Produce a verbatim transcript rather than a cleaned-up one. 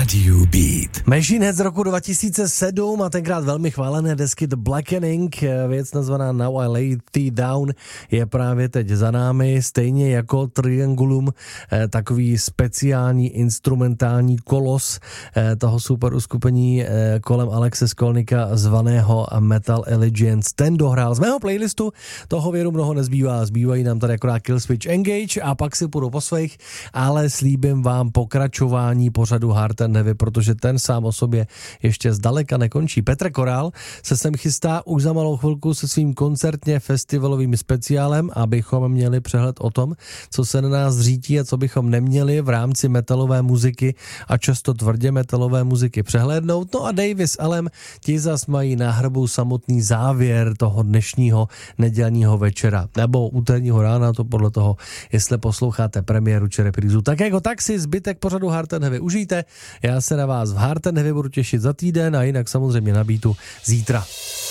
Radio Beat. Machine Head z roku dva tisíce sedm a tenkrát velmi chválené desky The Blackening, věc nazvaná Now I Lay Thee Down, je právě teď za námi, stejně jako Triangulum, takový speciální instrumentální kolos toho super uskupení kolem Alexe Skolnika zvaného Metal Allegiance. Ten dohrál z mého playlistu, toho věru mnoho nezbývá, zbývají nám tady akorát Killswitch Engage a pak si půjdu po svých, ale slíbím vám pokračování pořadu Hard and Heavy, protože ten sám o sobě ještě zdaleka nekončí. Petr Korál se sem chystá už za malou chvilku se svým koncertně festivalovým speciálem, abychom měli přehled o tom, co se na nás řítí a co bychom neměli v rámci metalové muziky a často tvrdě metalové muziky přehlédnout. No a Davis Elem, ti zas mají na hrbu samotný závěr toho dnešního nedělního večera nebo úterního rána, to podle toho, jestli posloucháte premiéru či reprízu. Tak jako tak si zbytek pořadu Hard and Heavy užijte. Já se na vás v Hard and Heavy budu těšit za týden a jinak samozřejmě na beatu zítra.